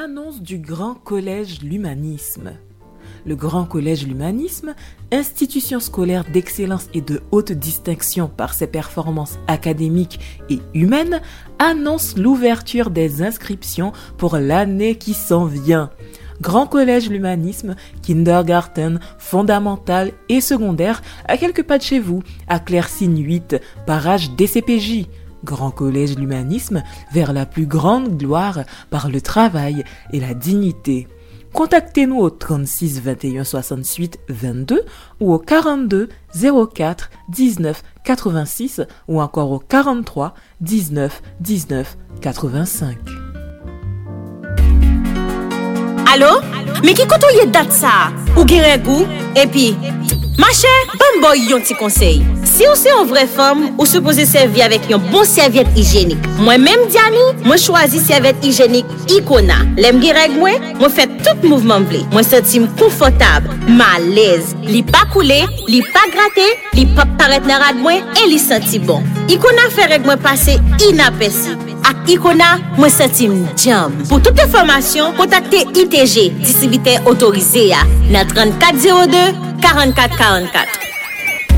L'annonce du Grand Collège L'Humanisme. Le Grand Collège L'Humanisme, institution scolaire d'excellence et de haute distinction par ses performances académiques et humaines, annonce l'ouverture des inscriptions pour l'année qui s'en vient. Grand Collège L'Humanisme, kindergarten, fondamental et secondaire, à quelques pas de chez vous, à Claircine 8, barrage DCPJ. Grand Collège L'Humanisme, vers la plus grande gloire par le travail et la dignité. Contactez-nous au 36 21 68 22 ou au 42 04 19 86 ou encore au 43 19 19 85. Allô? Mais qui koto yé date ça? Ou gen goût? Et puis, ma chère, bon boy yon ti conseil. Si ou c'est une vraie femme, ou supposé servir avec une bonne serviette hygiénique. Moi-même, Diani, moi choisi serviette hygiénique Icona. L'aime gen règle moi fait tout mouvement blé. Moi sentim confortable, malaise. Li pas coulé, li pas gratté, li pas paraître nan rad moi et li senti bon. Icona fait règle moi passer inaperçu. Ak Icona, moi sentim jam. Pour toute information, contactez ITG, distributeur autorisé à 3402 44 44.